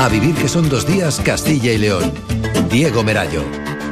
A vivir que son 2 días Castilla y León. Diego Merayo.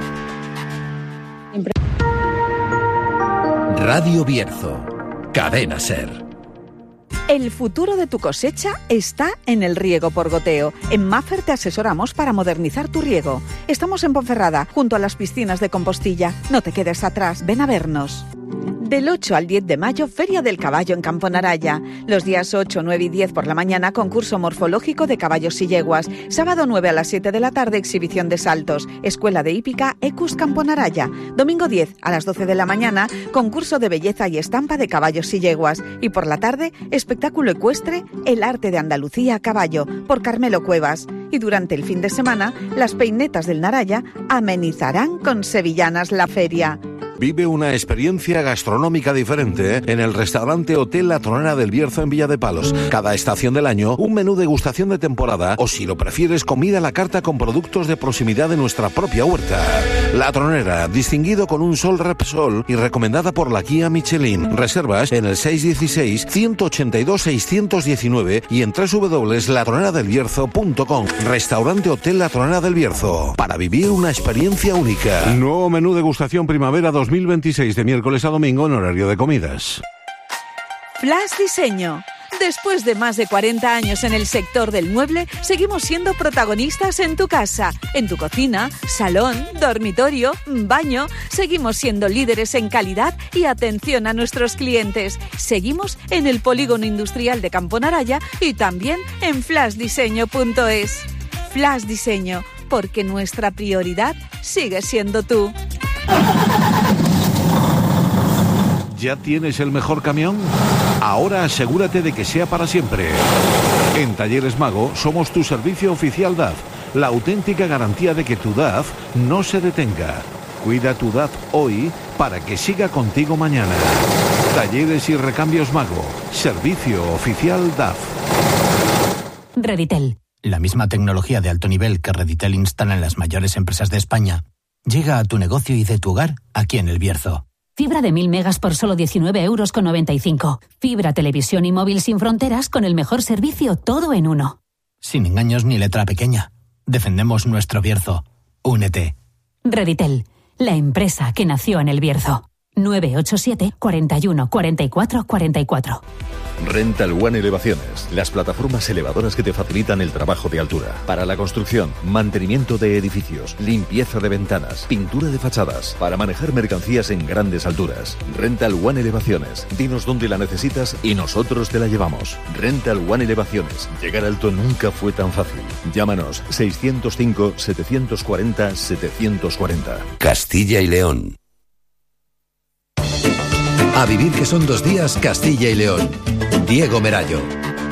Radio Bierzo. Cadena Ser. El futuro de tu cosecha está en el riego por goteo. En Maffer te asesoramos para modernizar tu riego. Estamos en Ponferrada, junto a las piscinas de Compostilla. No te quedes atrás, ven a vernos. Del 8 al 10 de mayo, Feria del Caballo en Campo Naraya. Los días 8, 9 y 10 por la mañana, concurso morfológico de caballos y yeguas. Sábado 9 a las 7 de la tarde, exhibición de saltos. Escuela de hípica Ecus Campo Naraya. Domingo 10 a las 12 de la mañana, concurso de belleza y estampa de caballos y yeguas. Y por la tarde, espectáculo ecuestre El arte de Andalucía a caballo, por Carmelo Cuevas. Y durante el fin de semana, las peinetas del Naraya amenizarán con sevillanas la feria. Vive una experiencia gastronómica diferente en el restaurante Hotel La Tronera del Bierzo en Villa de Palos. Cada estación del año, un menú degustación de temporada o, si lo prefieres, comida a la carta con productos de proximidad de nuestra propia huerta. La Tronera, distinguido con un Sol Repsol y recomendada por la guía Michelin. Reservas en el 616-182-619 y en www.latroneradelbierzo.com. Restaurante Hotel La Tronera del Bierzo. Para vivir una experiencia única. Nuevo menú degustación primavera 2026 de miércoles a domingo en horario de comidas. Flash Diseño. Después de más de 40 años en el sector del mueble, seguimos siendo protagonistas en tu casa, en tu cocina, salón, dormitorio, baño. Seguimos siendo líderes en calidad y atención a nuestros clientes. Seguimos en el Polígono Industrial de Campo Naraya y también en flashdiseño.es. Flash Diseño, porque nuestra prioridad sigue siendo tú. ¿Ya tienes el mejor camión? Ahora asegúrate de que sea para siempre. En Talleres Mago somos tu servicio oficial DAF, la auténtica garantía de que tu DAF no se detenga. Cuida tu DAF hoy para que siga contigo mañana. Talleres y Recambios Mago, servicio oficial DAF. Reditel. La misma tecnología de alto nivel que Reditel instala en las mayores empresas de España llega a tu negocio y de tu hogar aquí en El Bierzo. Fibra de 1000 megas por solo 19,95 €. Fibra, televisión y móvil sin fronteras con el mejor servicio, todo en uno. Sin engaños ni letra pequeña. Defendemos nuestro Bierzo. Únete. Reditel, la empresa que nació en El Bierzo. 987 41 44 44. Rental One Elevaciones, las plataformas elevadoras que te facilitan el trabajo de altura. Para la construcción, mantenimiento de edificios, limpieza de ventanas, pintura de fachadas, para manejar mercancías en grandes alturas. Rental One Elevaciones, dinos dónde la necesitas y nosotros te la llevamos. Rental One Elevaciones, llegar alto nunca fue tan fácil. Llámanos 605 740 740. Castilla y León. A vivir que son 2 días Castilla y León. Diego Merayo.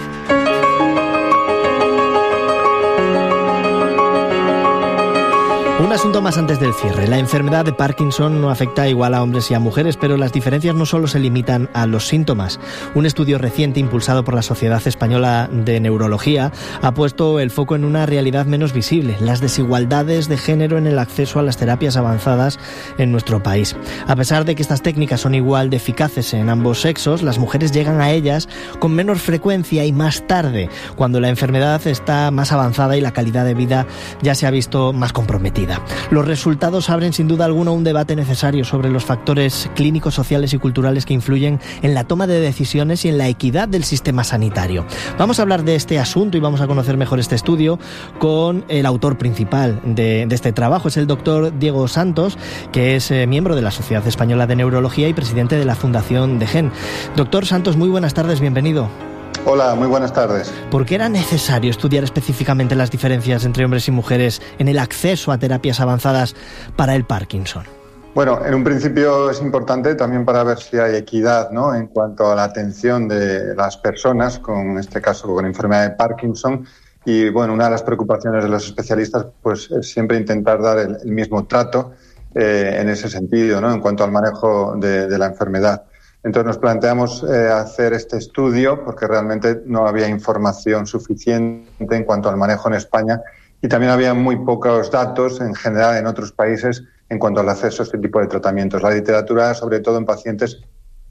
Un asunto más antes del cierre. La enfermedad de Parkinson no afecta igual a hombres y a mujeres, pero las diferencias no solo se limitan a los síntomas. Un estudio reciente impulsado por la Sociedad Española de Neurología ha puesto el foco en una realidad menos visible, las desigualdades de género en el acceso a las terapias avanzadas en nuestro país. A pesar de que estas técnicas son igual de eficaces en ambos sexos, las mujeres llegan a ellas con menor frecuencia y más tarde, cuando la enfermedad está más avanzada y la calidad de vida ya se ha visto más comprometida. Los resultados abren sin duda alguna un debate necesario sobre los factores clínicos, sociales y culturales que influyen en la toma de decisiones y en la equidad del sistema sanitario. Vamos a hablar de este asunto y vamos a conocer mejor este estudio con el autor principal de este trabajo. Es el doctor Diego Santos, que es miembro de la Sociedad Española de Neurología y presidente de la Fundación de GEN. Doctor Santos, muy buenas tardes, bienvenido. Hola, muy buenas tardes. ¿Por qué era necesario estudiar específicamente las diferencias entre hombres y mujeres en el acceso a terapias avanzadas para el Parkinson? Bueno, en un principio es importante también para ver si hay equidad, ¿no?, en cuanto a la atención de las personas, con en este caso con enfermedad de Parkinson. Y bueno, una de las preocupaciones de los especialistas pues es siempre intentar dar el mismo trato en ese sentido, ¿no?, en cuanto al manejo de la enfermedad. Entonces nos planteamos hacer este estudio porque realmente no había información suficiente en cuanto al manejo en España y también había muy pocos datos en general en otros países en cuanto al acceso a este tipo de tratamientos. La literatura, sobre todo en pacientes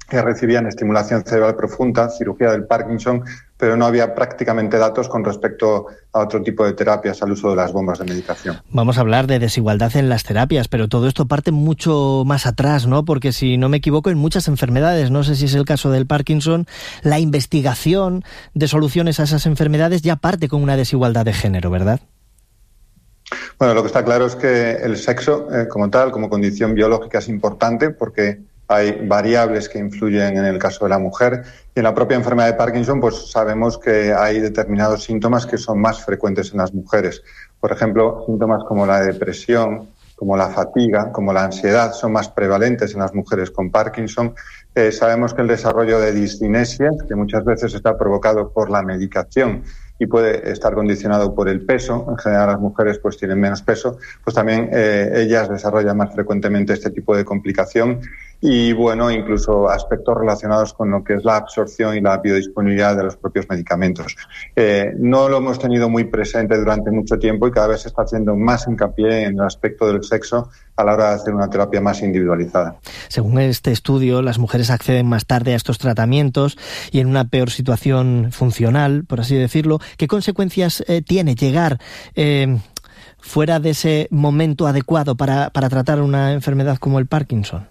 que recibían estimulación cerebral profunda, cirugía del Parkinson, pero no había prácticamente datos con respecto a otro tipo de terapias, al uso de las bombas de medicación. Vamos a hablar de desigualdad en las terapias, pero todo esto parte mucho más atrás, ¿no? Porque si no me equivoco, en muchas enfermedades, no sé si es el caso del Parkinson, la investigación de soluciones a esas enfermedades ya parte con una desigualdad de género, ¿verdad? Bueno, lo que está claro es que el sexo, como tal, como condición biológica, es importante porque hay variables que influyen en el caso de la mujer, y en la propia enfermedad de Parkinson pues sabemos que hay determinados síntomas que son más frecuentes en las mujeres. Por ejemplo, síntomas como la depresión, como la fatiga, como la ansiedad son más prevalentes en las mujeres con Parkinson. Sabemos que el desarrollo de discinesias, que muchas veces está provocado por la medicación y puede estar condicionado por el peso, en general las mujeres pues tienen menos peso, pues también ellas desarrollan más frecuentemente este tipo de complicación. Y bueno, incluso aspectos relacionados con lo que es la absorción y la biodisponibilidad de los propios medicamentos. No lo hemos tenido muy presente durante mucho tiempo y cada vez se está haciendo más hincapié en el aspecto del sexo a la hora de hacer una terapia más individualizada. Según este estudio, las mujeres acceden más tarde a estos tratamientos y en una peor situación funcional, por así decirlo. ¿Qué consecuencias tiene llegar fuera de ese momento adecuado para tratar una enfermedad como el Parkinson?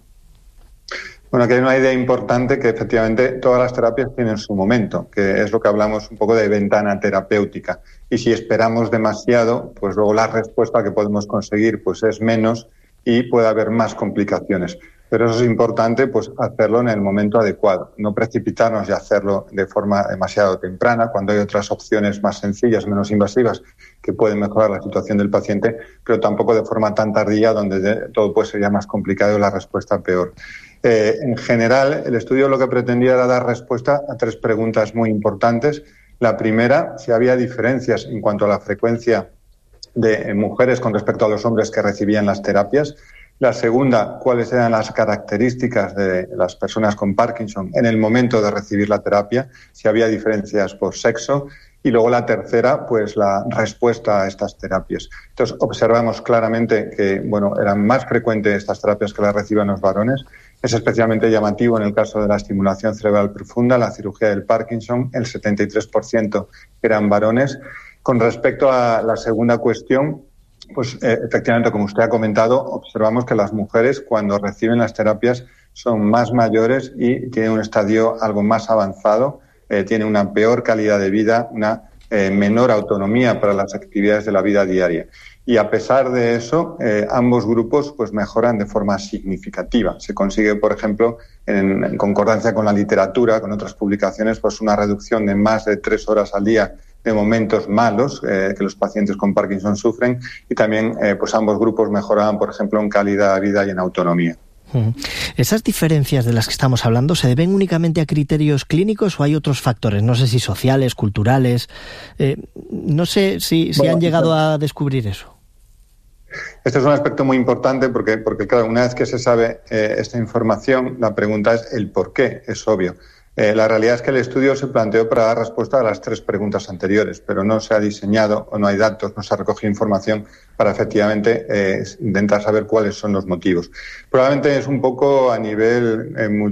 Bueno, aquí hay una idea importante, que efectivamente todas las terapias tienen su momento, que es lo que hablamos un poco de ventana terapéutica. Y si esperamos demasiado, pues luego la respuesta que podemos conseguir pues es menos y puede haber más complicaciones. Pero eso es importante, pues hacerlo en el momento adecuado, no precipitarnos y hacerlo de forma demasiado temprana, cuando hay otras opciones más sencillas, menos invasivas, que pueden mejorar la situación del paciente, pero tampoco de forma tan tardía, donde todo puede ser ya más complicado y la respuesta peor. En general, el estudio lo que pretendía era dar respuesta a 3 preguntas muy importantes. La primera, si había diferencias en cuanto a la frecuencia de mujeres con respecto a los hombres que recibían las terapias. La segunda, cuáles eran las características de las personas con Parkinson en el momento de recibir la terapia, si había diferencias por sexo. Y luego la tercera, pues la respuesta a estas terapias. Entonces, observamos claramente que, eran más frecuentes estas terapias que las reciben los varones. Es especialmente llamativo en el caso de la estimulación cerebral profunda, la cirugía del Parkinson, el 73% eran varones. Con respecto a la segunda cuestión, pues efectivamente, como usted ha comentado, observamos que las mujeres cuando reciben las terapias son más mayores y tienen un estadio algo más avanzado, tienen una peor calidad de vida, una menor autonomía para las actividades de la vida diaria. Y a pesar de eso, ambos grupos pues mejoran de forma significativa. Se consigue, por ejemplo, en concordancia con la literatura, con otras publicaciones, pues una reducción de más de 3 horas al día de momentos malos que los pacientes con Parkinson sufren, y también pues ambos grupos mejoraban, por ejemplo, en calidad de vida y en autonomía. ¿Esas diferencias de las que estamos hablando se deben únicamente a criterios clínicos o hay otros factores? No sé si sociales, culturales. No sé si han llegado a descubrir eso. Este es un aspecto muy importante porque claro, una vez que se sabe esta información, la pregunta es el por qué, es obvio. La realidad es que el estudio se planteó para dar respuesta a las 3 preguntas anteriores, pero no se ha diseñado o no hay datos, no se ha recogido información para efectivamente intentar saber cuáles son los motivos. Probablemente es un poco a nivel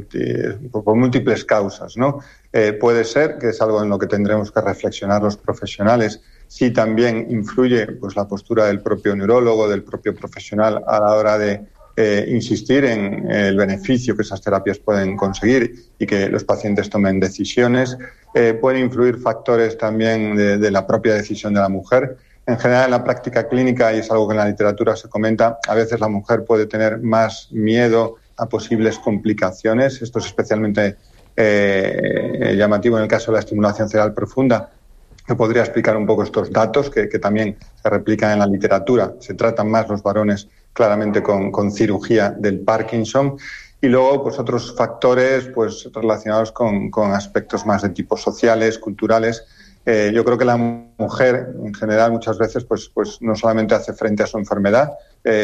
por múltiples causas, ¿no? Puede ser, que es algo en lo que tendremos que reflexionar los profesionales, si también influye pues la postura del propio neurólogo, del propio profesional a la hora de insistir en el beneficio que esas terapias pueden conseguir y que los pacientes tomen decisiones. Pueden influir factores también de la propia decisión de la mujer. En general, en la práctica clínica, y es algo que en la literatura se comenta, a veces la mujer puede tener más miedo a posibles complicaciones. Esto es especialmente llamativo en el caso de la estimulación cerebral profunda, que podría explicar un poco estos datos que también se replican en la literatura. Se tratan más los varones claramente con cirugía del Parkinson, y luego pues otros factores pues relacionados con aspectos más de tipo sociales, culturales. Yo creo que la mujer en general muchas veces pues no solamente hace frente a su enfermedad,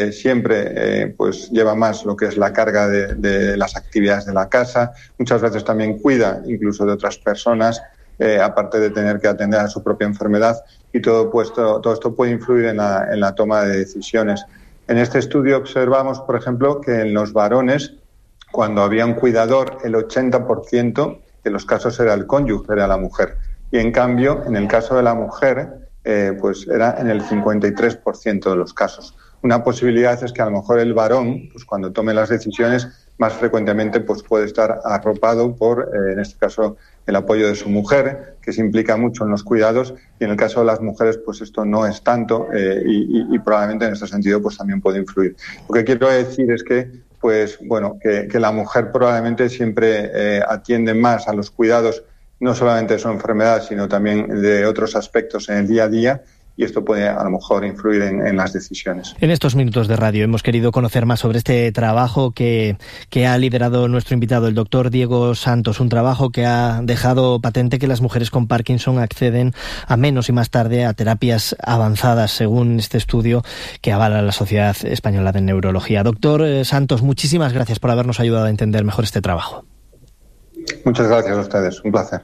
siempre pues lleva más lo que es la carga de las actividades de la casa, muchas veces también cuida incluso de otras personas, aparte de tener que atender a su propia enfermedad, y todo esto puede influir en la toma de decisiones. En este estudio observamos, por ejemplo, que en los varones cuando había un cuidador, el 80% de los casos era el cónyuge, era la mujer. Y en cambio, en el caso de la mujer, pues era en el 53% de los casos. Una posibilidad es que a lo mejor el varón, pues cuando tome las decisiones, más frecuentemente pues puede estar arropado por, en este caso, el apoyo de su mujer, que se implica mucho en los cuidados, y en el caso de las mujeres, pues esto no es tanto, y probablemente en este sentido pues también puede influir. Lo que quiero decir es que, pues bueno, que la mujer probablemente siempre atiende más a los cuidados, no solamente de su enfermedad, sino también de otros aspectos en el día a día, y esto puede a lo mejor influir en las decisiones. En estos minutos de radio hemos querido conocer más sobre este trabajo que ha liderado nuestro invitado, el doctor Diego Santos, un trabajo que ha dejado patente que las mujeres con Parkinson acceden a menos y más tarde a terapias avanzadas, según este estudio que avala la Sociedad Española de Neurología. Doctor Santos, muchísimas gracias por habernos ayudado a entender mejor este trabajo. Muchas gracias a ustedes, un placer.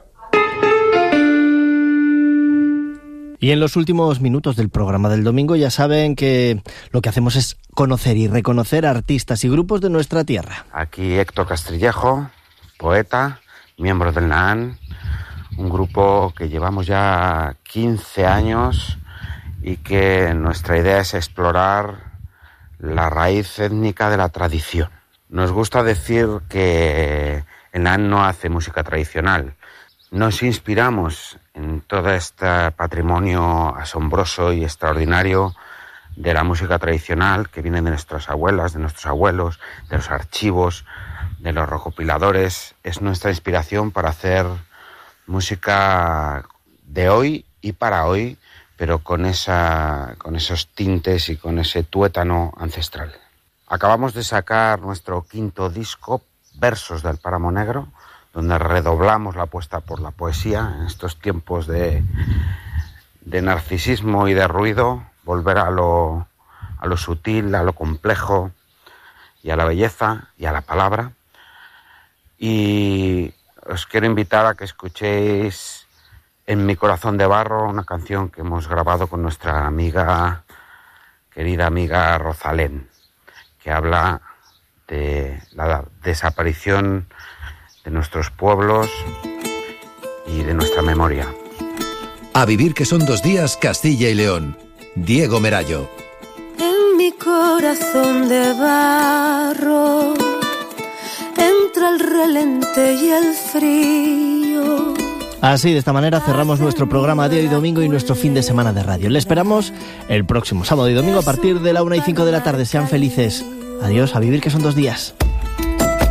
Y en los últimos minutos del programa del domingo ya saben que lo que hacemos es conocer y reconocer a artistas y grupos de nuestra tierra. Aquí Héctor Castrillejo, poeta, miembro del NAAN, un grupo que llevamos ya 15 años y que nuestra idea es explorar la raíz étnica de la tradición. Nos gusta decir que el NAAN no hace música tradicional. Nos inspiramos en todo este patrimonio asombroso y extraordinario de la música tradicional que viene de nuestras abuelas, de nuestros abuelos, de los archivos, de los recopiladores. Es nuestra inspiración para hacer música de hoy y para hoy, pero con esos tintes y con ese tuétano ancestral. Acabamos de sacar nuestro 5º disco, Versos del Páramo Negro, donde redoblamos la apuesta por la poesía en estos tiempos de narcisismo y de ruido, volver a lo sutil, a lo complejo y a la belleza y a la palabra. Y os quiero invitar a que escuchéis En mi corazón de barro, una canción que hemos grabado con nuestra querida amiga Rosalén, que habla de la desaparición de nuestros pueblos y de nuestra memoria. A vivir que son 2 días, Castilla y León. Diego Merallo. En mi corazón de barro entra el relente y el frío. Así, de esta manera, cerramos nuestro programa de hoy domingo y nuestro fin de semana de radio. Le esperamos el próximo sábado y domingo a partir de la 1:05 de la tarde. Sean felices. Adiós, a vivir que son 2 días.